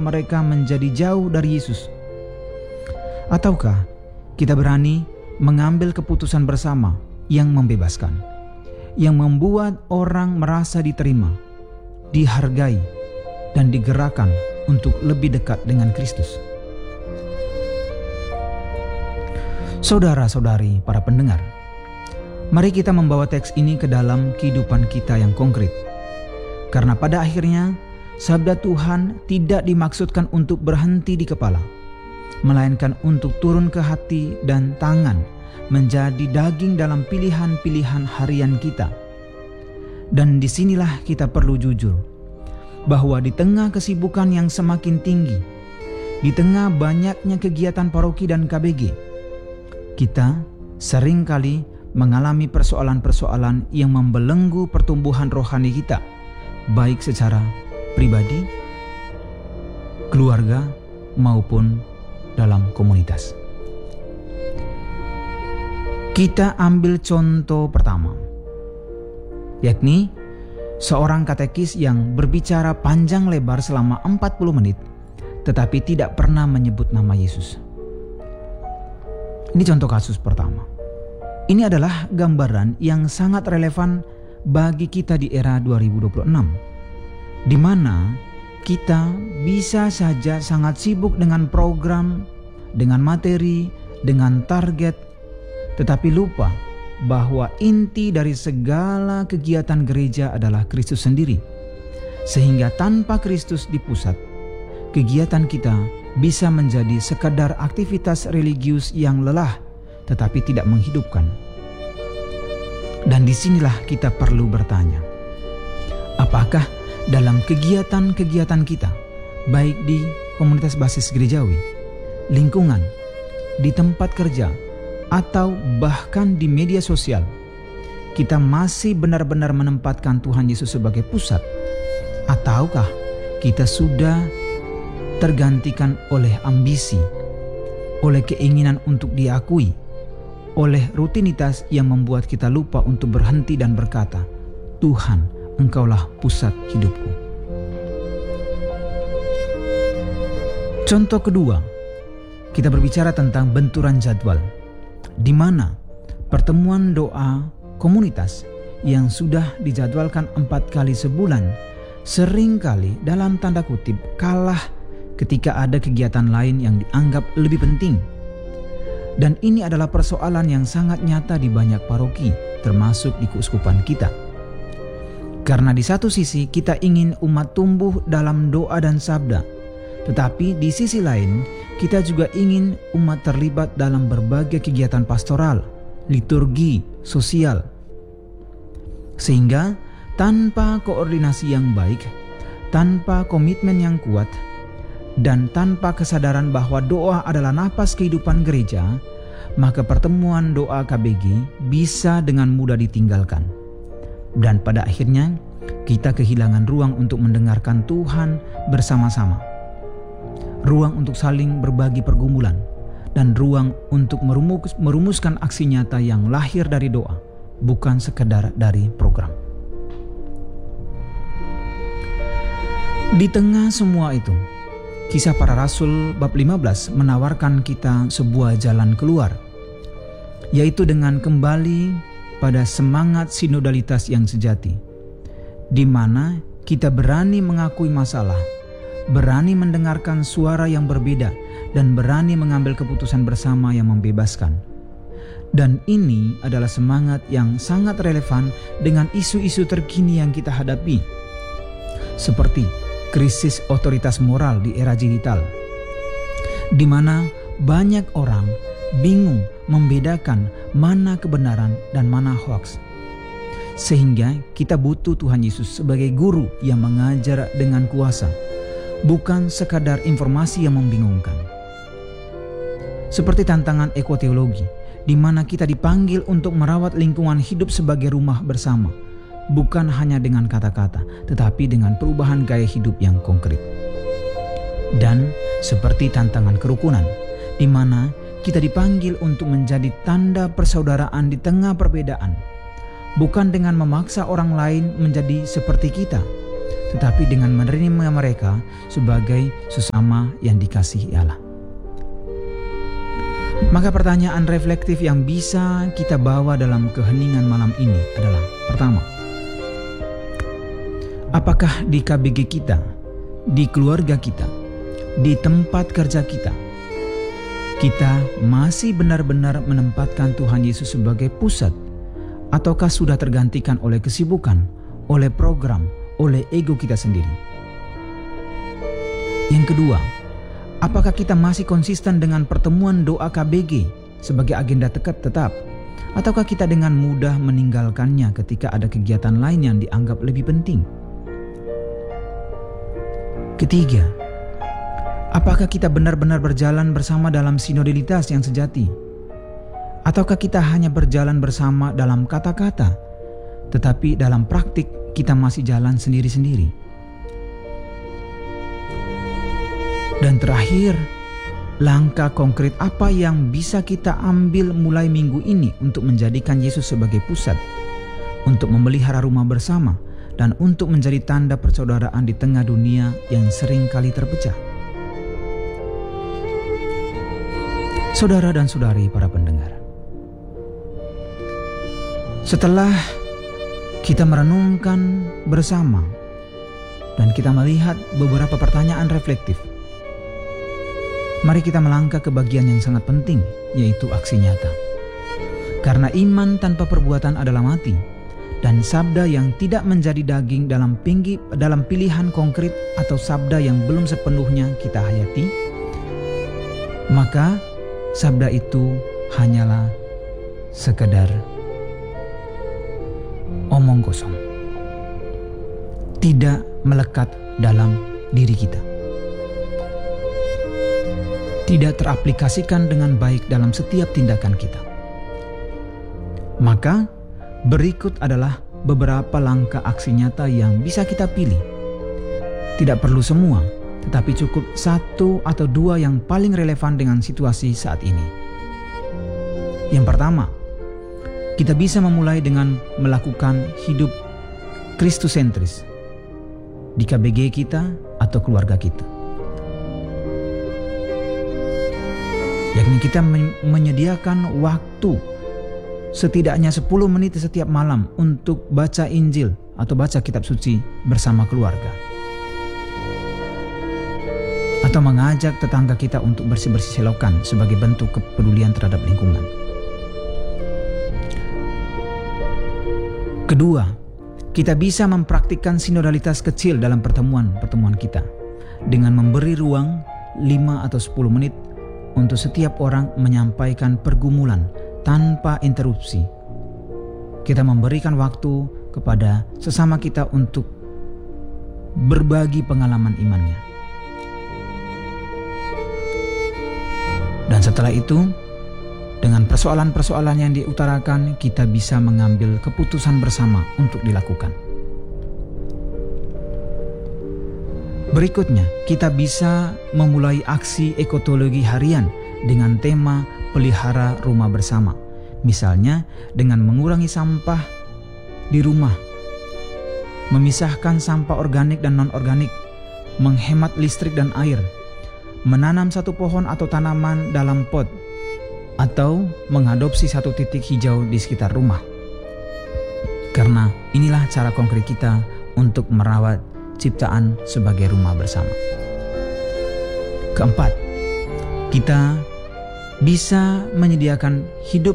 mereka menjadi jauh dari Yesus? Ataukah kita berani mengambil keputusan bersama yang membebaskan, yang membuat orang merasa diterima, dihargai, dan digerakkan untuk lebih dekat dengan Kristus? Saudara-saudari, para pendengar, mari kita membawa teks ini ke dalam kehidupan kita yang konkret. Karena pada akhirnya, sabda Tuhan tidak dimaksudkan untuk berhenti di kepala, melainkan untuk turun ke hati dan tangan, menjadi daging dalam pilihan-pilihan harian kita. Dan disinilah kita perlu jujur, bahwa di tengah kesibukan yang semakin tinggi, di tengah banyaknya kegiatan paroki dan KBG, kita seringkali mengalami persoalan-persoalan yang membelenggu pertumbuhan rohani kita, baik secara pribadi, keluarga, maupun dalam komunitas. Kita ambil contoh pertama, yakni seorang katekis yang berbicara panjang lebar selama 40 menit, tetapi tidak pernah menyebut nama Yesus. Ini contoh kasus pertama. Ini adalah gambaran yang sangat relevan bagi kita di era 2026, di mana kita bisa saja sangat sibuk dengan program, dengan materi, dengan target, tetapi lupa bahwa inti dari segala kegiatan gereja adalah Kristus sendiri. Sehingga tanpa Kristus di pusat, kegiatan kita bisa menjadi sekadar aktivitas religius yang lelah tetapi tidak menghidupkan. Dan disinilah kita perlu bertanya, apakah dalam kegiatan-kegiatan kita, baik di komunitas basis gerejawi, lingkungan, di tempat kerja, atau bahkan di media sosial, kita masih benar-benar menempatkan Tuhan Yesus sebagai pusat? Ataukah kita sudah tergantikan oleh ambisi, oleh keinginan untuk diakui, oleh rutinitas yang membuat kita lupa untuk berhenti dan berkata, Tuhan, Engkaulah pusat hidupku. Contoh kedua, kita berbicara tentang benturan jadwal, di mana pertemuan doa komunitas yang sudah dijadwalkan 4 kali sebulan seringkali dalam tanda kutip kalah ketika ada kegiatan lain yang dianggap lebih penting. Dan ini adalah persoalan yang sangat nyata di banyak paroki, termasuk di keuskupan kita. Karena di satu sisi kita ingin umat tumbuh dalam doa dan sabda, tetapi di sisi lain kita juga ingin umat terlibat dalam berbagai kegiatan pastoral, liturgi, sosial. Sehingga tanpa koordinasi yang baik, tanpa komitmen yang kuat, dan tanpa kesadaran bahwa doa adalah napas kehidupan gereja, maka pertemuan doa KBG bisa dengan mudah ditinggalkan. Dan pada akhirnya kita kehilangan ruang untuk mendengarkan Tuhan bersama-sama, ruang untuk saling berbagi pergumulan, dan ruang untuk merumuskan aksi nyata yang lahir dari doa, bukan sekedar dari program. Di tengah semua itu, Kisah Para Rasul bab 15 menawarkan kita sebuah jalan keluar, yaitu dengan kembali pada semangat sinodalitas yang sejati, di mana kita berani mengakui masalah, berani mendengarkan suara yang berbeda, dan berani mengambil keputusan bersama yang membebaskan. Dan ini adalah semangat yang sangat relevan dengan isu-isu terkini yang kita hadapi, seperti krisis otoritas moral di era digital, di mana banyak orang bingung membedakan mana kebenaran dan mana hoax. Sehingga kita butuh Tuhan Yesus sebagai guru yang mengajar dengan kuasa, bukan sekadar informasi yang membingungkan. Seperti tantangan ekoteologi, di mana kita dipanggil untuk merawat lingkungan hidup sebagai rumah bersama, bukan hanya dengan kata-kata, tetapi dengan perubahan gaya hidup yang konkret. Dan seperti tantangan kerukunan, di mana kita dipanggil untuk menjadi tanda persaudaraan di tengah perbedaan, bukan dengan memaksa orang lain menjadi seperti kita, tetapi dengan menerima mereka sebagai sesama yang dikasihi Allah. Maka pertanyaan reflektif yang bisa kita bawa dalam keheningan malam ini adalah: pertama, apakah di KBG kita, di keluarga kita, di tempat kerja kita masih benar-benar menempatkan Tuhan Yesus sebagai pusat, ataukah sudah tergantikan oleh kesibukan, oleh program, oleh ego kita sendiri? Yang kedua, apakah kita masih konsisten dengan pertemuan doa KBG sebagai agenda tetap, ataukah kita dengan mudah meninggalkannya ketika ada kegiatan lain yang dianggap lebih penting? Ketiga, apakah kita benar-benar berjalan bersama dalam sinodalitas yang sejati? Ataukah kita hanya berjalan bersama dalam kata-kata, tetapi dalam praktik kita masih jalan sendiri-sendiri? Dan terakhir, langkah konkret apa yang bisa kita ambil mulai minggu ini untuk menjadikan Yesus sebagai pusat, untuk memelihara rumah bersama, dan untuk menjadi tanda persaudaraan di tengah dunia yang sering kali terpecah? Saudara dan saudari para pendengar, setelah kita merenungkan bersama dan kita melihat beberapa pertanyaan reflektif, mari kita melangkah ke bagian yang sangat penting, yaitu aksi nyata. Karena iman tanpa perbuatan adalah mati, dan sabda yang tidak menjadi daging dalam pilihan konkret atau sabda yang belum sepenuhnya kita hayati, maka sabda itu hanyalah sekedar omong kosong, tidak melekat dalam diri kita, tidak teraplikasikan dengan baik dalam setiap tindakan kita. Maka berikut adalah beberapa langkah aksi nyata yang bisa kita pilih. Tidak perlu semua, tetapi cukup 1 atau 2 yang paling relevan dengan situasi saat ini. Yang pertama, kita bisa memulai dengan melakukan hidup Kristusentris di KBG kita atau keluarga kita. Yakni kita menyediakan waktu setidaknya 10 menit setiap malam untuk baca Injil atau baca kitab suci bersama keluarga. Atau mengajak tetangga kita untuk bersih-bersih selokan sebagai bentuk kepedulian terhadap lingkungan. Kedua, kita bisa mempraktikkan sinodalitas kecil dalam pertemuan kita dengan memberi ruang 5 atau 10 menit untuk setiap orang menyampaikan pergumulan tanpa interupsi. Kita memberikan waktu kepada sesama kita untuk berbagi pengalaman imannya. Dan setelah itu, dengan persoalan-persoalan yang diutarakan, kita bisa mengambil keputusan bersama untuk dilakukan. Berikutnya, kita bisa memulai aksi ekotologi harian dengan tema pelihara rumah bersama. Misalnya dengan mengurangi sampah di rumah, memisahkan sampah organik dan non-organik, menghemat listrik dan air, menanam 1 pohon atau tanaman dalam pot, atau mengadopsi 1 titik hijau di sekitar rumah. Karena inilah cara konkret kita untuk merawat ciptaan sebagai rumah bersama. Keempat, kita bisa menyediakan hidup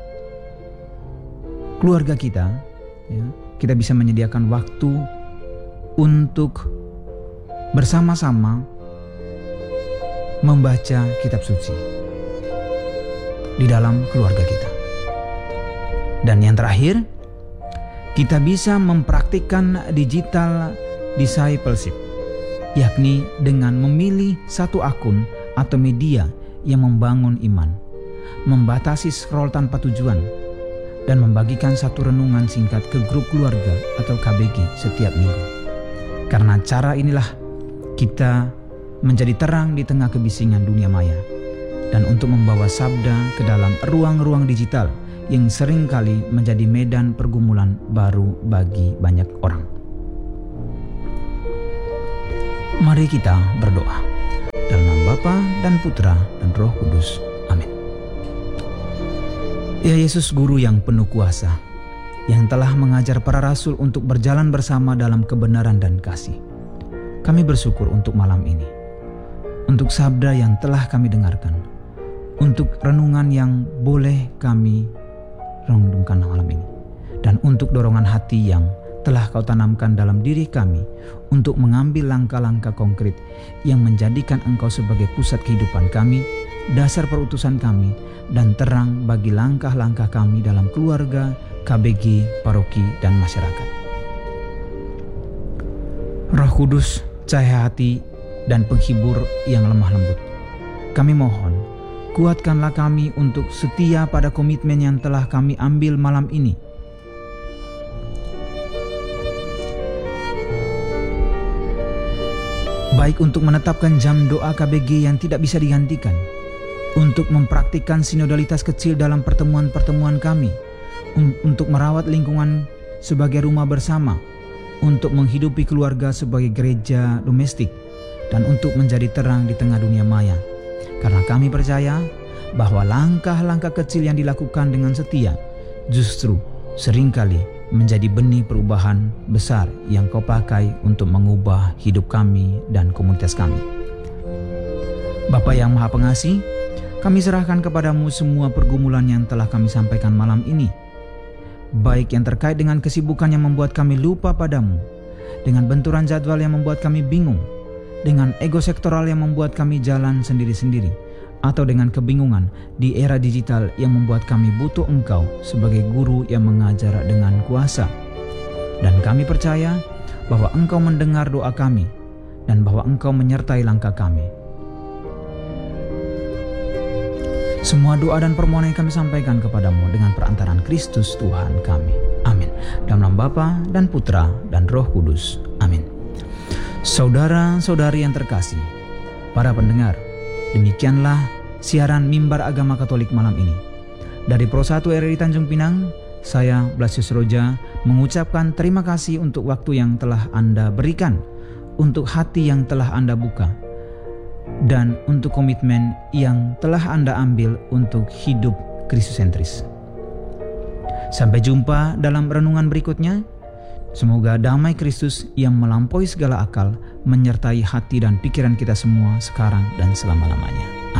keluarga kita, ya. Kita bisa menyediakan waktu untuk bersama-sama membaca kitab suci di dalam keluarga kita. Dan yang terakhir, kita bisa mempraktikkan digital discipleship, yakni dengan memilih 1 akun atau media yang membangun iman, membatasi scroll tanpa tujuan, dan membagikan 1 renungan singkat ke grup keluarga atau KBG setiap minggu. Karena cara inilah kita menjadi terang di tengah kebisingan dunia maya, dan untuk membawa sabda ke dalam ruang-ruang digital yang seringkali menjadi medan pergumulan baru bagi banyak orang. Mari kita berdoa. Dalam nama Bapa dan Putra dan Roh Kudus. Amin. Ya Yesus, Guru yang penuh kuasa, yang telah mengajar para rasul untuk berjalan bersama dalam kebenaran dan kasih, kami bersyukur untuk malam ini, untuk sabda yang telah kami dengarkan, untuk renungan yang boleh kami renungkan malam ini, dan untuk dorongan hati yang telah Kau tanamkan dalam diri kami untuk mengambil langkah-langkah konkret yang menjadikan Engkau sebagai pusat kehidupan kami, dasar perutusan kami, dan terang bagi langkah-langkah kami dalam keluarga, KBG, paroki, dan masyarakat. Roh Kudus, cahaya hati dan penghibur yang lemah lembut, kami mohon, kuatkanlah kami untuk setia pada komitmen yang telah kami ambil malam ini. Baik untuk menetapkan jam doa KBG yang tidak bisa digantikan, untuk mempraktikkan sinodalitas kecil dalam pertemuan-pertemuan kami, untuk merawat lingkungan sebagai rumah bersama, untuk menghidupi keluarga sebagai gereja domestik, dan untuk menjadi terang di tengah dunia maya. Karena kami percaya bahwa langkah-langkah kecil yang dilakukan dengan setia justru seringkali menjadi benih perubahan besar yang Kau pakai untuk mengubah hidup kami dan komunitas kami. Bapa yang Maha Pengasih, kami serahkan kepadamu semua pergumulan yang telah kami sampaikan malam ini, baik yang terkait dengan kesibukan yang membuat kami lupa padamu, dengan benturan jadwal yang membuat kami bingung, dengan ego sektoral yang membuat kami jalan sendiri-sendiri, atau dengan kebingungan di era digital yang membuat kami butuh Engkau sebagai guru yang mengajar dengan kuasa. Dan kami percaya bahwa Engkau mendengar doa kami dan bahwa Engkau menyertai langkah kami. Semua doa dan permohonan yang kami sampaikan kepadamu dengan perantaraan Kristus Tuhan kami. Amin. Dalam nama Bapa dan Putra dan Roh Kudus. Amin. Saudara-saudari yang terkasih, para pendengar, demikianlah siaran Mimbar Agama Katolik malam ini. Dari Pro 1 RRI Tanjung Pinang, saya Blasius Roja mengucapkan terima kasih untuk waktu yang telah Anda berikan, untuk hati yang telah Anda buka, dan untuk komitmen yang telah Anda ambil untuk hidup Kristusentris. Sampai jumpa dalam renungan berikutnya. Semoga damai Kristus yang melampaui segala akal menyertai hati dan pikiran kita semua sekarang dan selama-lamanya.